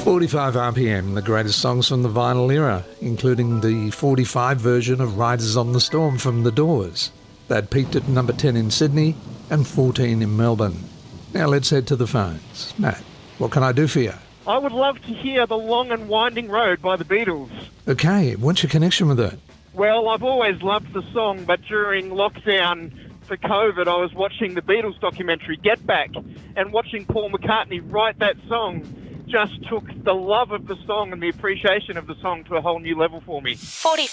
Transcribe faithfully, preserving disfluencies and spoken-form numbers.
forty-five R P M, the greatest songs from the vinyl era, including the forty-five version of Riders on the Storm from The Doors. That peaked at number ten in Sydney and fourteen in Melbourne. Now let's head to the phones. Matt, what can I do for you? I would love to hear The Long and Winding Road by the Beatles. Okay, what's your connection with it? Well, I've always loved the song, but during lockdown for COVID, I was watching the Beatles documentary Get Back, and watching Paul McCartney write that song just took the love of the song and the appreciation of the song to a whole new level for me. forty-five